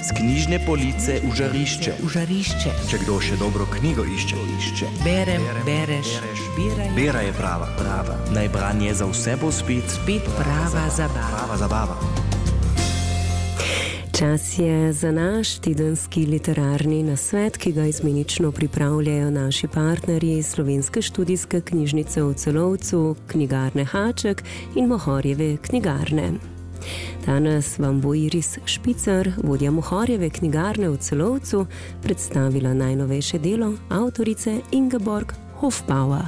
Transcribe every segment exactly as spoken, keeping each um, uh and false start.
Z knjižne police v žarišče. V žarišče. Če kdo še dobro knjigo išče, išče. Berem, bereš, beraj. Bera je prava. Prava. Naj branje za vse bo spet. Spet prava zabava. Prava zabava. Čas je za naš tedenski literarni nasvet, ki ga izmenično pripravljajo naši partnerji Slovenske študijske knjižnice v Celovcu, knjigarne Haček in Mohorjeve knjigarne. Danes vam bo Iris Špicer, vodja Mohorjeve knjigarne v Celovcu, predstavila najnovejše delo avtorice Ingeborg Hofbauer.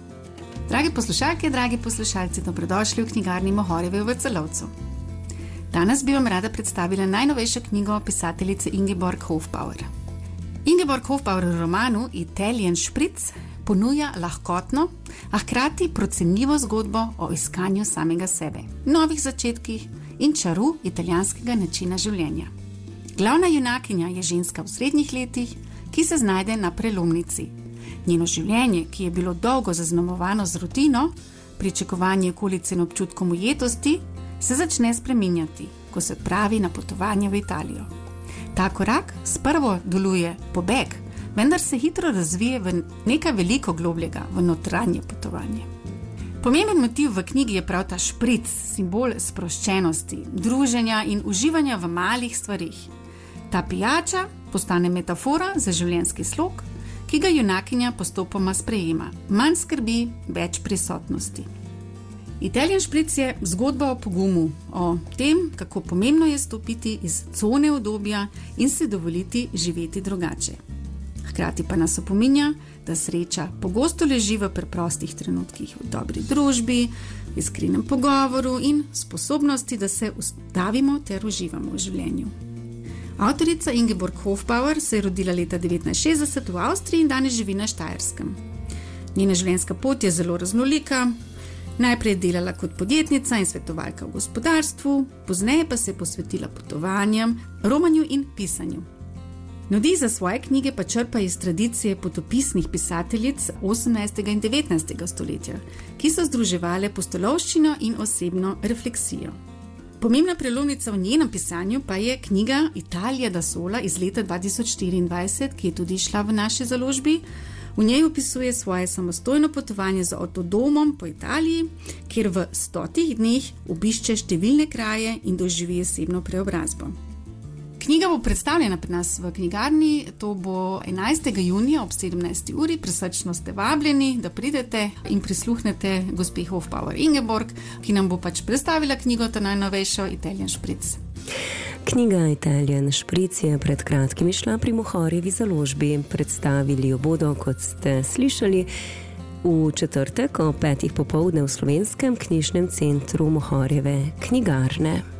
Dragi poslušalke, dragi poslušalci, dobrodošli v knjigarni Mohorjeve v Celovcu. Danes bi vam rada predstavila najnovejšo knjigo pisateljice Ingeborg Hofbauer. Ingeborg Hofbauer v romanu Italijan špric ponuja lahkotno, a hkrati procenljivo zgodbo o iskanju samega sebe, novih začetkih in čaru italijanskega načina življenja. Glavna junakinja je ženska v srednjih letih, ki se znajde na prelomnici. Njeno življenje, ki je bilo dolgo zaznamovano z rutino, pričakovanje okolice in občutkom ujetosti, se začne spreminjati, ko se odpravi na potovanje v Italijo. Ta korak sprvo deluje pobeg, vendar se hitro razvije v nekaj veliko globljega, v notranje potovanje. Pomemben motiv v knjigi je prav ta špric, simbol sproščenosti, druženja in uživanja v malih stvarih. Ta pijača postane metafora za življenjski slog, ki ga junakinja postopoma sprejema. Manj skrbi, več prisotnosti. Italijan špric je zgodba o pogumu, o tem, kako pomembno je stopiti iz cone udobja in si dovoliti živeti drugače. Hkrati pa nas opominja, da sreča pogosto leži v preprostih trenutkih, v dobri družbi, v iskrenem pogovoru in sposobnosti, da se ustavimo ter uživamo v življenju. Avtorica Ingeborg Hofbauer se je rodila leta devetnajststo šestdeset v Avstriji in danes živi na Štajerskem. Njena življenjska pot je zelo raznolika. Najprej je delala kot podjetnica in svetovalka v gospodarstvu, pozneje pa se je posvetila potovanjem, romanju in pisanju. Navdih za svoje knjige pa črpa iz tradicije potopisnih pisateljic osemnajstega in devetnajstega stoletja, ki so združevale pustolovščino in osebno refleksijo. Pomembna prelomnica v njenem pisanju pa je knjiga Italija da sola iz leta dva tisoč štiriindvajset, ki je tudi šla v naši založbi. V njej opisuje svoje samostojno potovanje z avtodomom po Italiji, kjer v stotih dneh obišče številne kraje in doživi osebno preobrazbo. Knjiga bo predstavljena pri nas v knjigarni, to bo enajstega junija ob sedemnajsti uri, prisrčno ste vabljeni, da pridete in prisluhnete gospe Hofbauer Ingeborg, ki nam bo pač predstavila knjigo, ta najnovejšo Italijan špric. Knjiga Italijan špric je pred kratkim išla pri Mohorjevi založbi. Predstavili jo bodo, kot ste slišali, v četrtek o petih popoldne v Slovenskem knjižnem centru Mohorjeve knjigarne.